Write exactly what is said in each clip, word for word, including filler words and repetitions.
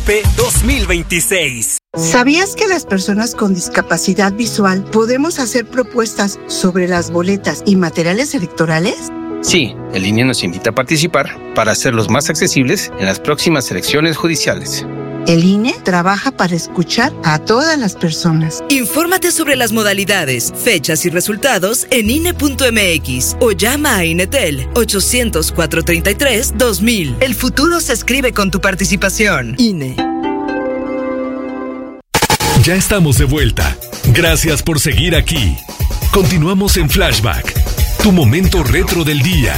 dos mil veintiséis. ¿Sabías que las personas con discapacidad visual podemos hacer propuestas sobre las boletas y materiales electorales? Sí, el I N E nos invita a participar para hacerlos más accesibles en las próximas elecciones judiciales. El I N E trabaja para escuchar a todas las personas. Infórmate sobre las modalidades, fechas y resultados en I N E punto M X o llama a INETEL ochocientos, cuatrocientos treinta y tres, dos mil. El futuro se escribe con tu participación. I N E. Ya estamos de vuelta. Gracias por seguir aquí. Continuamos en Flashback, tu momento retro del día.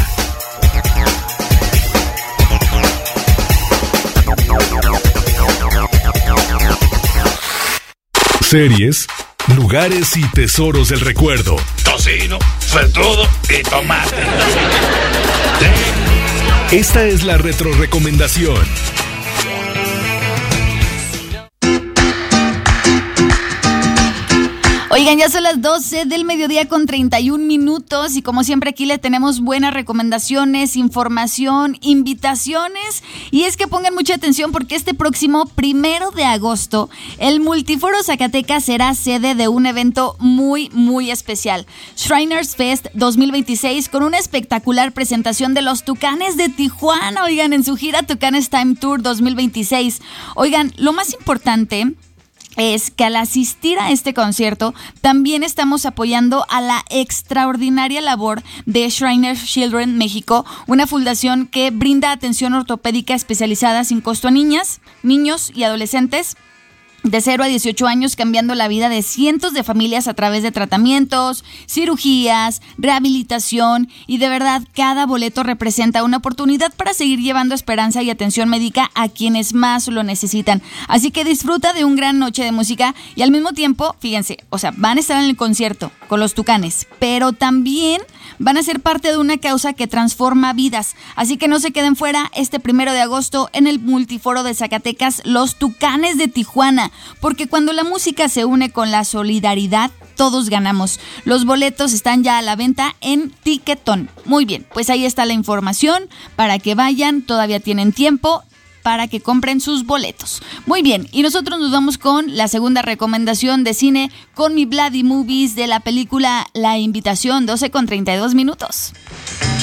Series, lugares y tesoros del recuerdo. Tocino, todo y tomate. Esta es la retro recomendación. Oigan, ya son las doce del mediodía con treinta y un minutos y como siempre aquí le tenemos buenas recomendaciones, información, invitaciones y es que pongan mucha atención porque este próximo primero de agosto el Multiforo Zacatecas será sede de un evento muy muy especial, Shriners Fest dos mil veintiséis, con una espectacular presentación de los Tucanes de Tijuana, oigan, en su gira Tucanes Time Tour dos mil veintiséis. Oigan, lo más importante es que al asistir a este concierto también estamos apoyando a la extraordinaria labor de Shriners Children México, una fundación que brinda atención ortopédica especializada sin costo a niñas, niños y adolescentes de cero a dieciocho años, cambiando la vida de cientos de familias a través de tratamientos, cirugías, rehabilitación y de verdad cada boleto representa una oportunidad para seguir llevando esperanza y atención médica a quienes más lo necesitan. Así que disfruta de una gran noche de música y al mismo tiempo, fíjense, o sea, van a estar en el concierto con los Tucanes, pero también van a ser parte de una causa que transforma vidas. Así que no se queden fuera este primero de agosto en el Multiforo de Zacatecas, los Tucanes de Tijuana. Porque cuando la música se une con la solidaridad, todos ganamos. Los boletos están ya a la venta en Tiquetón. Muy bien, pues ahí está la información para que vayan, todavía tienen tiempo para que compren sus boletos. Muy bien, y nosotros nos vamos con la segunda recomendación de cine con mi Bloody Movies de la película La Invitación, doce con treinta y dos minutos.